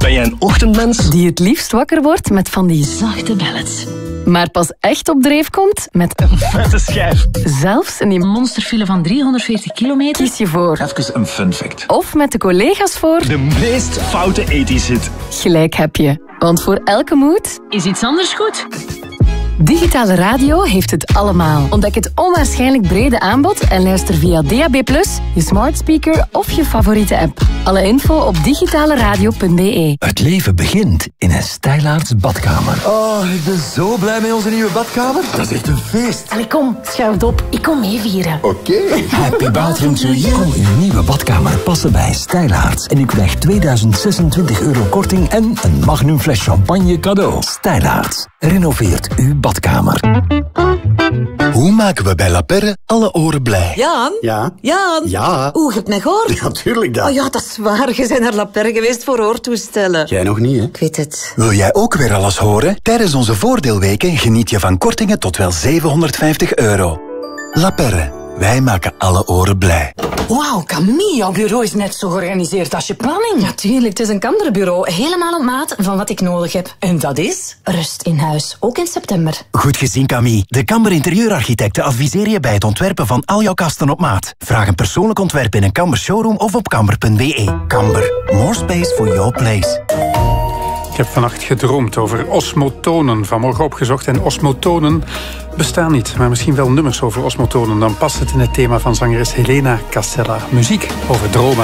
Ben jij een ochtendmens? Die het liefst wakker wordt met van die zachte ballads. Maar pas echt op dreef komt met een vette schijf. Zelfs in die monsterfile van 340 kilometer kies je voor. Even een fun fact. Of met de collega's voor de meest foute 80's hit. Gelijk heb je. Want voor elke mood is iets anders goed. Digitale radio heeft het allemaal. Ontdek het onwaarschijnlijk brede aanbod en luister via DAB+, je smart speaker of je favoriete app. Alle info op digitaleradio.be. Het leven begint in een Stijlaarts badkamer. Oh, ik ben zo blij met onze nieuwe badkamer. Dat is echt een feest. Allee, kom, schuif op. Ik kom mee vieren. Oké. Happy bathroom to you. Kom in een nieuwe badkamer passen bij Stijlaarts. En u krijgt €2026 korting en een magnum fles champagne cadeau. Stijlaarts. Renoveert uw badkamer. Hoe maken we bij La Perre alle oren blij? Jan? Ja? Jan? Ja? Oeh, je hebt mij gehoord? Ja, tuurlijk dat. Oh ja, dat is waar. Je bent naar La Perre geweest voor hoortoestellen. Jij nog niet, hè? Ik weet het. Wil jij ook weer alles horen? Tijdens onze voordeelweken geniet je van kortingen tot wel €750. La Perre. Wij maken alle oren blij. Wauw, Camille, jouw bureau is net zo georganiseerd als je planning. Natuurlijk, het is een Kamberbureau. Helemaal op maat van wat ik nodig heb. En dat is? Rust in huis, ook in september. Goed gezien, Camille. De Kamber Interieurarchitecten adviseren je bij het ontwerpen van al jouw kasten op maat. Vraag een persoonlijk ontwerp in een Kamber showroom of op kamber.be. Kamber. More space for your place. Ik heb vannacht gedroomd over osmotonen. Vanmorgen opgezocht en osmotonen bestaan niet. Maar misschien wel nummers over osmotonen. Dan past het in het thema van zangeres Helena Castella. Muziek over dromen.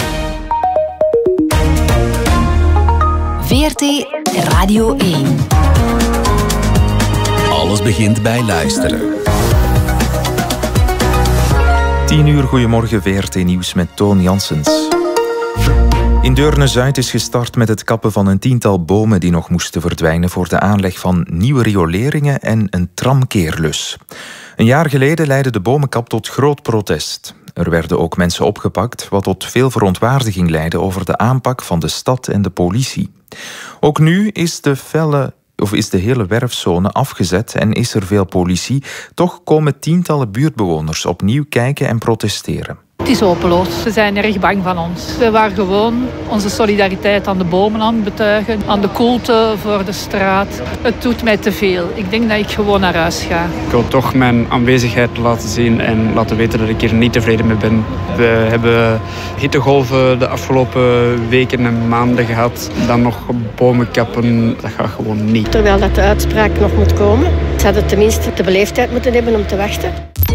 VRT Radio 1. Alles begint bij luisteren. 10 uur, goedemorgen, VRT Nieuws met Toon Janssens. In Deurne-Zuid is gestart met het kappen van een 10-tal bomen die nog moesten verdwijnen voor de aanleg van nieuwe rioleringen en een tramkeerlus. Een jaar geleden leidde de bomenkap tot groot protest. Er werden ook mensen opgepakt, wat tot veel verontwaardiging leidde over de aanpak van de stad en de politie. Ook nu is de hele werfzone afgezet en is er veel politie. Toch komen tientallen buurtbewoners opnieuw kijken en protesteren. Het is hopeloos. Ze zijn erg bang van ons. We waren gewoon onze solidariteit aan de bomen aan het betuigen, aan de koelte voor de straat. Het doet mij te veel. Ik denk dat ik gewoon naar huis ga. Ik wil toch mijn aanwezigheid laten zien en laten weten dat ik hier niet tevreden mee ben. We hebben hittegolven de afgelopen weken en maanden gehad. Dan nog bomen kappen, dat gaat gewoon niet. Terwijl dat de uitspraak nog moet komen, zouden tenminste de beleefdheid moeten hebben om te wachten.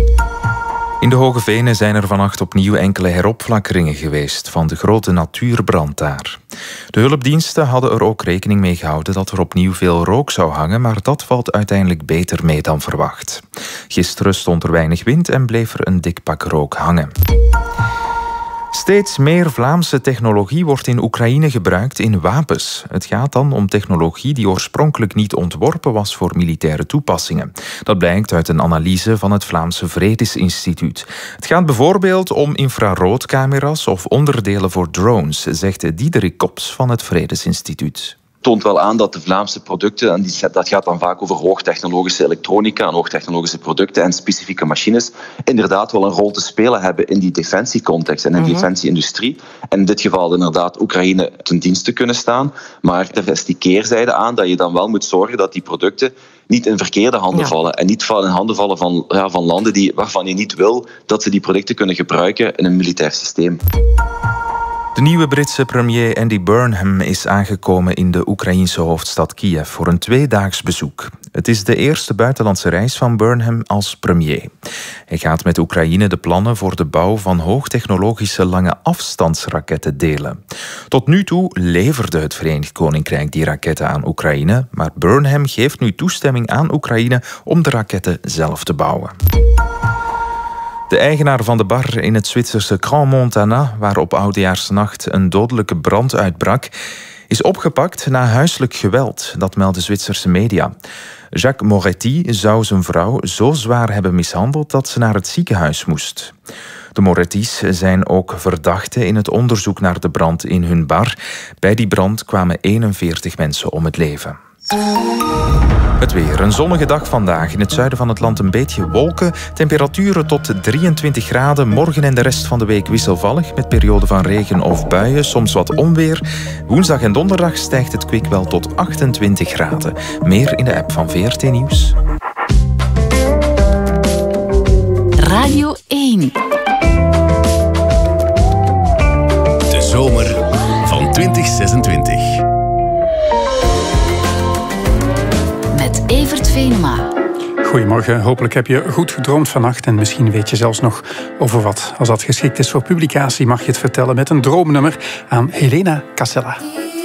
In de Hoge Venen zijn er vannacht opnieuw enkele heropflakkeringen geweest van de grote natuurbrand daar. De hulpdiensten hadden er ook rekening mee gehouden dat er opnieuw veel rook zou hangen, maar dat valt uiteindelijk beter mee dan verwacht. Gisteren stond er weinig wind en bleef er een dik pak rook hangen. Steeds meer Vlaamse technologie wordt in Oekraïne gebruikt in wapens. Het gaat dan om technologie die oorspronkelijk niet ontworpen was voor militaire toepassingen. Dat blijkt uit een analyse van het Vlaamse Vredesinstituut. Het gaat bijvoorbeeld om infraroodcamera's of onderdelen voor drones, zegt Diederik Kops van het Vredesinstituut. Toont wel aan dat de Vlaamse producten, en dat gaat dan vaak over hoogtechnologische elektronica en hoogtechnologische producten en specifieke machines, inderdaad wel een rol te spelen hebben in die defensiecontext en in de defensieindustrie. En in dit geval inderdaad Oekraïne ten dienste kunnen staan. Maar er is die keerzijde aan dat je dan wel moet zorgen dat die producten niet in verkeerde handen vallen. En niet in handen vallen van landen waarvan je niet wil dat ze die producten kunnen gebruiken in een militair systeem. De nieuwe Britse premier Andy Burnham is aangekomen in de Oekraïense hoofdstad Kiev voor een 2-daags bezoek. Het is de eerste buitenlandse reis van Burnham als premier. Hij gaat met Oekraïne de plannen voor de bouw van hoogtechnologische lange afstandsraketten delen. Tot nu toe leverde het Verenigd Koninkrijk die raketten aan Oekraïne, maar Burnham geeft nu toestemming aan Oekraïne om de raketten zelf te bouwen. De eigenaar van de bar in het Zwitserse Grand Montana, waar op oudejaarsnacht een dodelijke brand uitbrak, is opgepakt na huiselijk geweld, dat melden Zwitserse media. Jacques Moretti zou zijn vrouw zo zwaar hebben mishandeld dat ze naar het ziekenhuis moest. De Morettis zijn ook verdachten in het onderzoek naar de brand in hun bar. Bij die brand kwamen 41 mensen om het leven. Het weer. Een zonnige dag vandaag. In het zuiden van het land een beetje wolken. Temperaturen tot 23 graden. Morgen en de rest van de week wisselvallig. Met perioden van regen of buien. Soms wat onweer. Woensdag en donderdag stijgt het kwik wel tot 28 graden. Meer in de app van VRT Nieuws. Radio 1. De zomer van 2026. Met Evert Venema. Goedemorgen, hopelijk heb je goed gedroomd vannacht en misschien weet je zelfs nog over wat. Als dat geschikt is voor publicatie mag je het vertellen met een droomnummer aan Helena Casella.